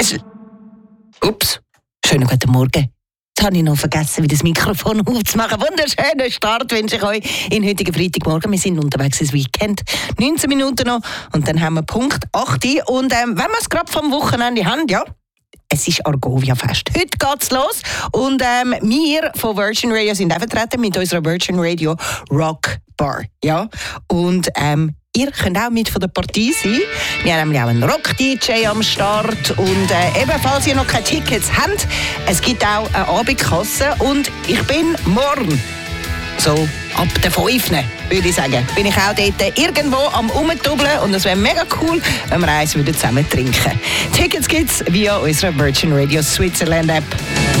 Schönen guten Morgen. Jetzt habe ich noch vergessen, wie das Mikrofon aufzumachen. Wunderschönen Start wünsche ich euch in heutigen Freitagmorgen. Wir sind unterwegs ins Weekend. 19 Minuten noch und dann haben wir Punkt 8. Und wenn wir es gerade vom Wochenende haben, ja, es ist Argovia-Fest. Heute geht's los und wir von Virgin Radio sind auch vertreten mit unserer Virgin Radio Rock Bar. Ja? Und ihr könnt auch mit von der Partie sein. Wir haben nämlich auch einen Rock-DJ am Start. Und falls ihr noch keine Tickets habt, es gibt auch eine Abendkasse. Und ich bin morgen, so ab der 5. würde ich sagen, bin ich auch dort irgendwo am Rumtubbeln. Und es wäre mega cool, wenn wir eins zusammen trinken würden. Tickets gibt's via unserer Virgin Radio Switzerland App.